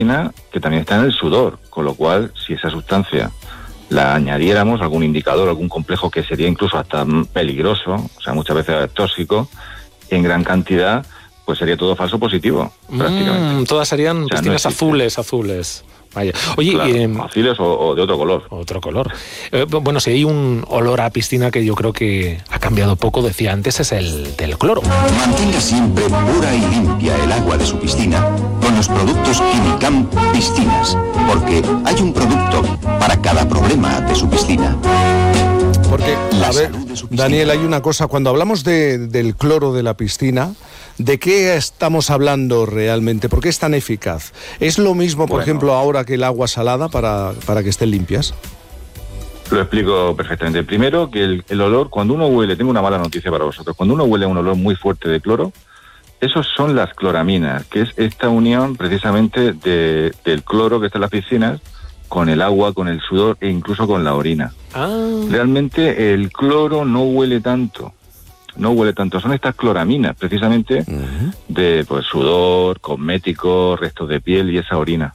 que también está en el sudor, con lo cual, si esa sustancia la añadiéramos, algún indicador, algún complejo que sería incluso hasta peligroso, o sea, muchas veces tóxico, en gran cantidad, pues sería todo falso positivo, prácticamente. Todas serían piscinas azules. Vaya. Oye, claro, azules o de otro color. Otro color. Bueno, si hay un olor a piscina que yo creo que ha cambiado poco, decía antes, es el del cloro. Mantenga siempre pura y limpia el agua de su piscina con los productos Quimicam Piscinas, porque hay un producto para cada problema de su piscina. Porque, a ver, Daniel, hay una cosa, cuando hablamos del cloro de la piscina, ¿de qué estamos hablando realmente? ¿Por qué es tan eficaz? ¿Es lo mismo, por ejemplo, ahora que el agua salada para que estén limpias? Lo explico perfectamente. Primero, que el olor, cuando uno huele, tengo una mala noticia para vosotros, cuando uno huele un olor muy fuerte de cloro, esos son las cloraminas, que es esta unión precisamente del cloro que está en las piscinas, con el agua, con el sudor e incluso con la orina. Realmente el cloro no huele tanto, son estas cloraminas precisamente de pues sudor, cosméticos, restos de piel y esa orina.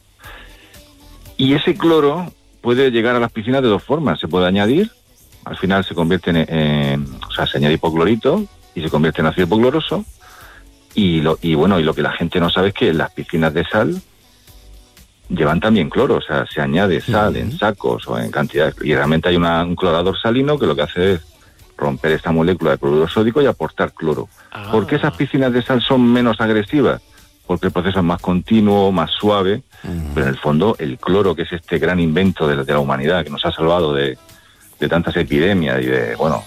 Y ese cloro puede llegar a las piscinas de dos formas, se puede añadir, al final se convierte se añade hipoclorito y se convierte en ácido hipocloroso, y lo que la gente no sabe es que las piscinas de sal llevan también cloro, o sea, se añade sal en sacos o en cantidades, y realmente hay un clorador salino que lo que hace es romper esta molécula de cloruro sódico y aportar cloro. ¿Por qué esas piscinas de sal son menos agresivas? Porque el proceso es más continuo, más suave, pero en el fondo el cloro, que es este gran invento de la humanidad, que nos ha salvado de tantas epidemias y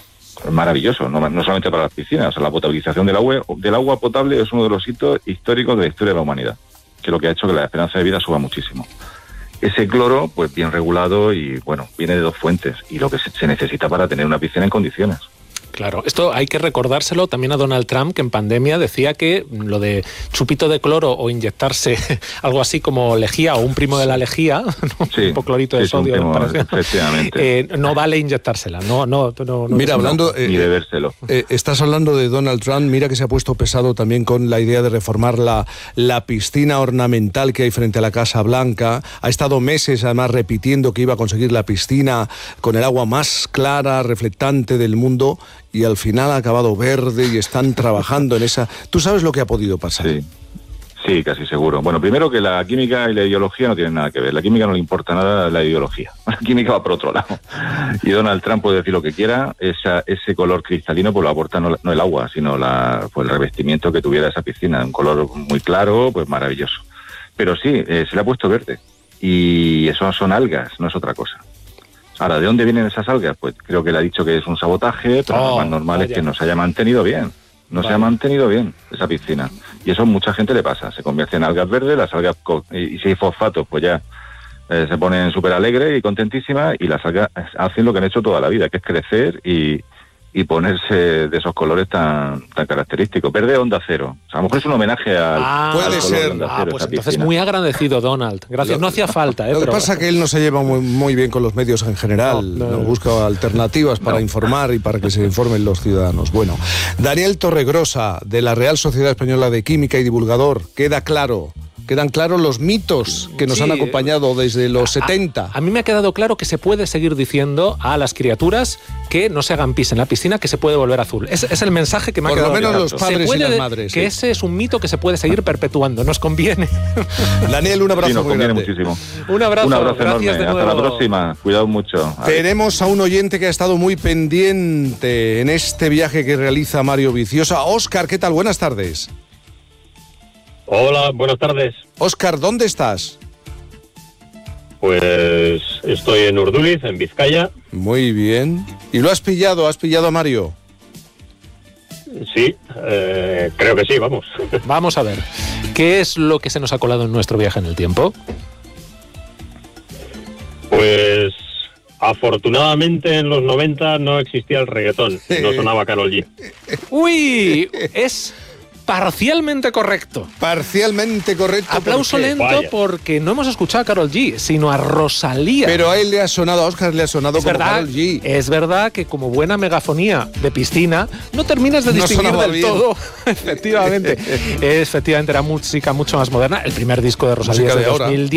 es maravilloso, no solamente para las piscinas, o sea, la potabilización del agua potable es uno de los hitos históricos de la historia de la humanidad, que es lo que ha hecho que la esperanza de vida suba muchísimo. Ese cloro, pues bien regulado y, viene de dos fuentes, y lo que se necesita para tener una piscina en condiciones. Claro, esto hay que recordárselo también a Donald Trump, que en pandemia decía que lo de chupito de cloro o inyectarse algo así como lejía o un primo de la lejía, ¿no? Sí, un clorito de sodio, efectivamente. No vale injetársela, no. Mira, hablando ni bebérselo. Estás hablando de Donald Trump, mira que se ha puesto pesado también con la idea de reformar la piscina ornamental que hay frente a la Casa Blanca. Ha estado meses además repitiendo que iba a conseguir la piscina con el agua más clara, reflectante del mundo, y al final ha acabado verde y están trabajando en esa... ¿Tú sabes lo que ha podido pasar? Sí, casi seguro. Bueno, primero que la química y la ideología no tienen nada que ver. La química no le importa nada la ideología. La química va por otro lado. Y Donald Trump puede decir lo que quiera, ese color cristalino pues lo aporta no el agua, sino el revestimiento que tuviera esa piscina. Un color muy claro, pues maravilloso. Pero sí, se le ha puesto verde. Y eso son algas, no es otra cosa. Ahora, ¿de dónde vienen esas algas? Pues creo que le ha dicho que es un sabotaje, pero lo más normal es que no se haya mantenido bien. Se ha mantenido bien esa piscina. Y eso a mucha gente le pasa. Se convierte en algas verdes, las algas, y si hay fosfatos, pues ya se ponen súper alegres y contentísimas, y las algas hacen lo que han hecho toda la vida, que es crecer y ponerse de esos colores tan característicos. Verde onda cero. O sea, a lo mejor es un homenaje al puede color ser. onda cero. Pues entonces muy agradecido, Donald. Gracias. No hacía falta. Lo que pasa es que él no se lleva muy bien con los medios en general. No busca alternativas para informar y para que se informen los ciudadanos. Bueno, Daniel Torregrosa, de la Real Sociedad Española de Química y divulgador, quedan claros los mitos que nos han acompañado desde los 70. A mí me ha quedado claro que se puede seguir diciendo a las criaturas que no se hagan pis en la piscina, que se puede volver azul. Es el mensaje que me ha quedado claro. Por lo menos los padres y las madres. Que ese es un mito que se puede seguir perpetuando. Nos conviene. Daniel, un abrazo muy grande. Muchísimo. Un abrazo enorme. Gracias de nuevo. Hasta la próxima. Cuidado mucho. Tenemos a un oyente que ha estado muy pendiente en este viaje que realiza Mario Viciosa. Óscar, ¿qué tal? Buenas tardes. Hola, buenas tardes. Óscar, ¿dónde estás? Pues estoy en Urduliz, en Vizcaya. Muy bien. ¿Y lo has pillado? ¿Has pillado a Mario? Sí, creo que sí, vamos. Vamos a ver, ¿qué es lo que se nos ha colado en nuestro viaje en el tiempo? Pues afortunadamente en los 90 no existía el reggaetón, no sonaba Karol G. ¡Uy! Es parcialmente correcto. Parcialmente correcto. Aplauso lento. Vaya. Porque no hemos escuchado a Karol G, sino a Rosalía. Pero a él le ha sonado, a Óscar le ha sonado como Karol G. Es verdad que como buena megafonía de piscina, no terminas de distinguir del bien. Todo. Efectivamente. Efectivamente, era música mucho más moderna. El primer disco de Rosalía es de 2010.